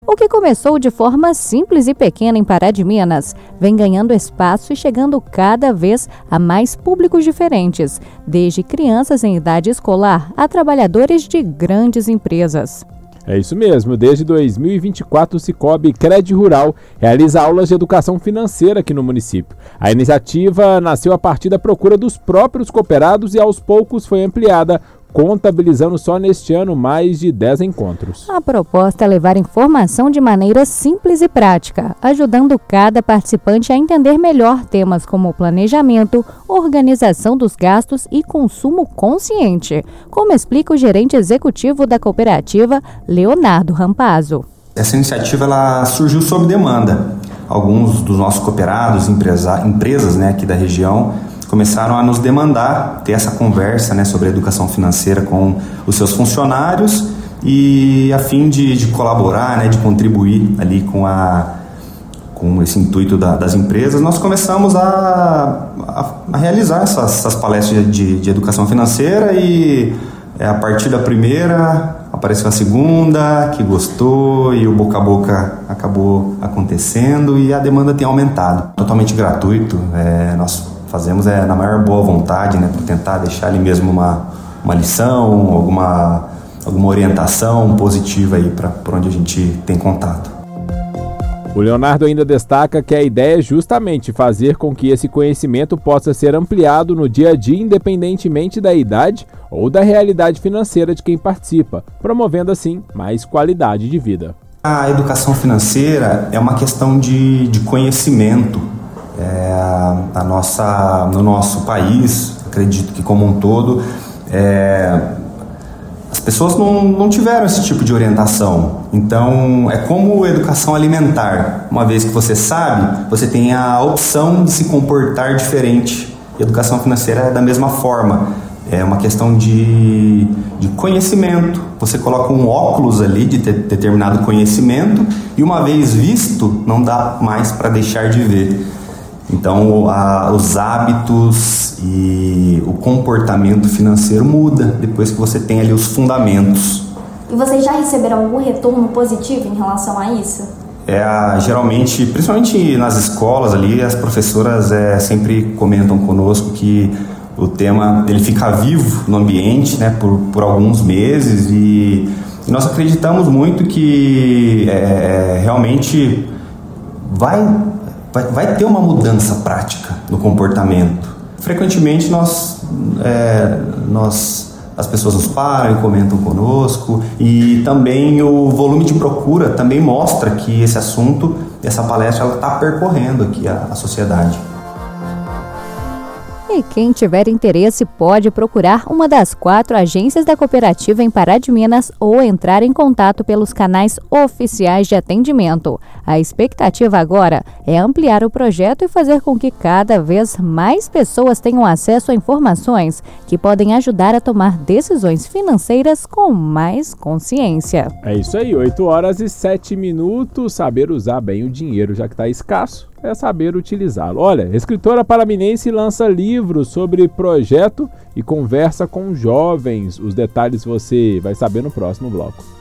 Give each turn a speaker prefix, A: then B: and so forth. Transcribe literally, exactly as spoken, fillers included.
A: O que começou de forma simples e pequena em Pará de Minas, vem ganhando espaço e chegando cada vez a mais públicos diferentes, desde crianças em idade escolar a trabalhadores de grandes empresas.
B: É isso mesmo, desde dois mil e vinte e quatro o Cicobi Cred Rural realiza aulas de educação financeira aqui no município. A iniciativa nasceu a partir da procura dos próprios cooperados e aos poucos foi ampliada, contabilizando só neste ano mais de dez encontros.
A: A proposta é levar informação de maneira simples e prática, ajudando cada participante a entender melhor temas como planejamento, organização dos gastos e consumo consciente, como explica o gerente executivo da cooperativa, Leonardo Rampazzo.
C: Essa iniciativa ela surgiu sob demanda. Alguns dos nossos cooperados, empresa, empresas né, aqui da região, começaram a nos demandar ter essa conversa né, sobre a educação financeira com os seus funcionários e a fim de, de colaborar, né, de contribuir ali com, a, com esse intuito da, das empresas, nós começamos a, a, a realizar essas, essas palestras de, de educação financeira e é, a partir da primeira apareceu a segunda, que gostou e o boca a boca acabou acontecendo e a demanda tem aumentado. Totalmente gratuito, é, nós fazemos é na maior boa vontade, né, para tentar deixar ali mesmo uma, uma lição, alguma, alguma orientação positiva aí para por onde a gente tem contato.
B: O Leonardo ainda destaca que a ideia é justamente fazer com que esse conhecimento possa ser ampliado no dia a dia, independentemente da idade ou da realidade financeira de quem participa, promovendo assim mais qualidade de vida.
C: A educação financeira é uma questão de, de conhecimento. É, a nossa, no nosso país, acredito que como um todo, é, as pessoas não, não tiveram esse tipo de orientação. Então, é como educação alimentar. Uma vez que você sabe, você tem a opção de se comportar diferente. E educação financeira é da mesma forma. É uma questão de, de conhecimento. Você coloca um óculos ali de te, determinado conhecimento e uma vez visto, não dá mais para deixar de ver. Então, a, os hábitos e o comportamento financeiro muda depois que você tem ali os fundamentos.
D: E vocês já receberam algum retorno positivo em relação a isso?
C: É, geralmente, principalmente nas escolas ali, as professoras é, sempre comentam conosco que o tema ele fica vivo no ambiente, né, por, por alguns meses e, e nós acreditamos muito que é, realmente vai... Vai, vai ter uma mudança prática no comportamento. Frequentemente nós, é, nós, as pessoas nos param e comentam conosco e também o volume de procura também mostra que esse assunto, essa palestra, ela está percorrendo aqui a, a sociedade.
A: E quem tiver interesse pode procurar uma das quatro agências da cooperativa em Pará de Minas ou entrar em contato pelos canais oficiais de atendimento. A expectativa agora é ampliar o projeto e fazer com que cada vez mais pessoas tenham acesso a informações que podem ajudar a tomar decisões financeiras com mais consciência.
B: É isso aí, oito horas e sete minutos. Saber usar bem o dinheiro, já que está escasso, é saber utilizá-lo. Olha, a escritora paraminense lança livros sobre projeto e conversa com jovens. Os detalhes você vai saber no próximo bloco.